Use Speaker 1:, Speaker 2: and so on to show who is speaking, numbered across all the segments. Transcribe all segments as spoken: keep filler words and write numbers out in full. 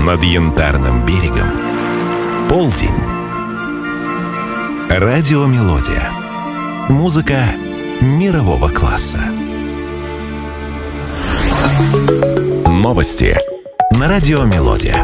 Speaker 1: над Янтарным берегом. Полдень. Радиомелодия. Музыка мирового класса. Новости на Радиомелодия.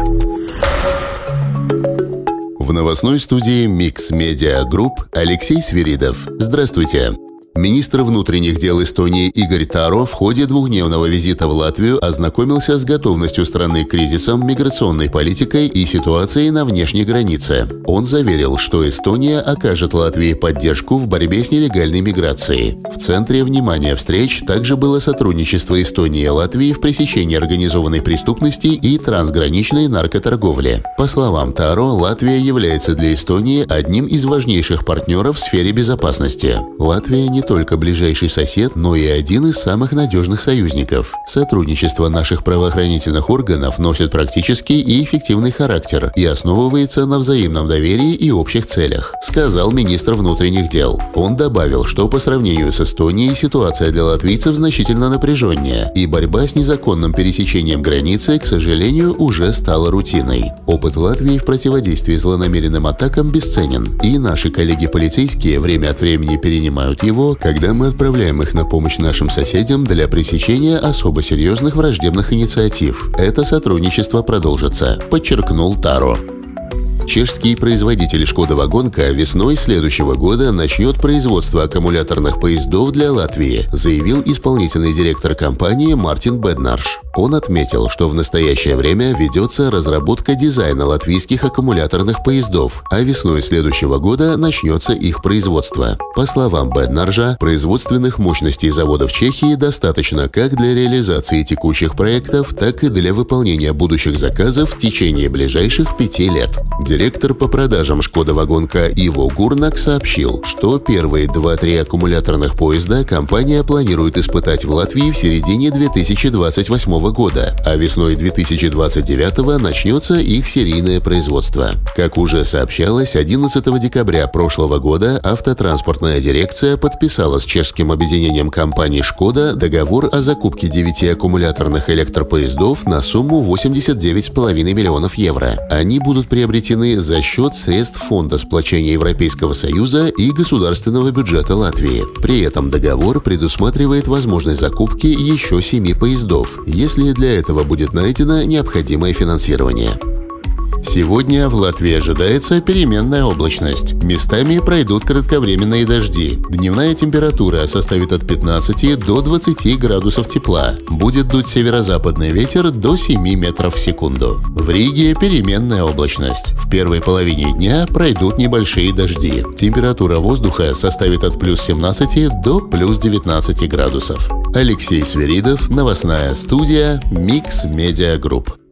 Speaker 2: В новостной студии Mix Media Group Алексей Свиридов. Здравствуйте. Министр внутренних дел Эстонии Игорь Таро в ходе двухдневного визита в Латвию ознакомился с готовностью страны к кризисам, миграционной политикой и ситуацией на внешней границе. Он заверил, что Эстония окажет Латвии поддержку в борьбе с нелегальной миграцией. В центре внимания встреч также было сотрудничество Эстонии и Латвии в пресечении организованной преступности и трансграничной наркоторговли. По словам Таро, Латвия является для Эстонии одним из важнейших партнеров в сфере безопасности. Латвия не только ближайший сосед, но и один из самых надежных союзников. Сотрудничество наших правоохранительных органов носит практический и эффективный характер и основывается на взаимном доверии и общих целях, сказал министр внутренних дел. Он добавил, что по сравнению с Эстонией ситуация для латвийцев значительно напряженнее, и борьба с незаконным пересечением границы, к сожалению, уже стала рутиной. Опыт Латвии в противодействии злонамеренным атакам бесценен, и наши коллеги-полицейские время от времени перенимают его, когда мы отправляем их на помощь нашим соседям для пресечения особо серьезных враждебных инициатив. Это сотрудничество продолжится, подчеркнул Таро. Чешский производитель «Шкода Вагонка» весной следующего года начнет производство аккумуляторных поездов для Латвии, заявил исполнительный директор компании Мартин Беднарш. Он отметил, что в настоящее время ведется разработка дизайна латвийских аккумуляторных поездов, а весной следующего года начнется их производство. По словам Беднаржа, производственных мощностей завода в Чехии достаточно как для реализации текущих проектов, так и для выполнения будущих заказов в течение ближайших пяти лет. Директор по продажам «Шкода Вагонка» Иво Гурнак сообщил, что первые два-три аккумуляторных поезда компания планирует испытать в Латвии в середине две тысячи двадцать восьмого года, а весной две тысячи двадцать девятого начнется их серийное производство. Как уже сообщалось, одиннадцатого декабря прошлого года автотранспортная дирекция подписала с чешским объединением компаний «Шкода» договор о закупке девяти аккумуляторных электропоездов на сумму восемьдесят девять целых пять десятых миллионов евро. Они будут приобретены за счет средств Фонда сплочения Европейского Союза и государственного бюджета Латвии. При этом договор предусматривает возможность закупки еще семи поездов, если для этого будет найдено необходимое финансирование. Сегодня в Латвии ожидается переменная облачность. Местами пройдут кратковременные дожди. Дневная температура составит от пятнадцати до двадцати градусов тепла. Будет дуть северо-западный ветер до семи метров в секунду. В Риге переменная облачность. В первой половине дня пройдут небольшие дожди. Температура воздуха составит от плюс семнадцати до плюс девятнадцати градусов. Алексей Свиридов, новостная студия Mix Media Group.